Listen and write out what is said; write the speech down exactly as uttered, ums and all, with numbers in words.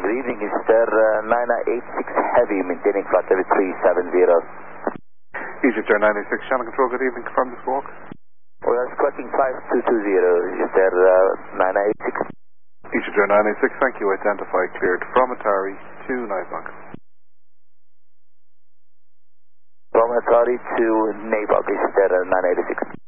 good evening, Easter uh, nine eight six Heavy, maintaining flight level three seven zero. Easter nine eight six, Shannon Control, good evening, confirm this walk. We are squawking five two two zero, Easter uh, nine eight six. Easter nine eight six, thank you, identify cleared from Atari to Nybog. From Atari to Nybog, Easter uh, nine eight six.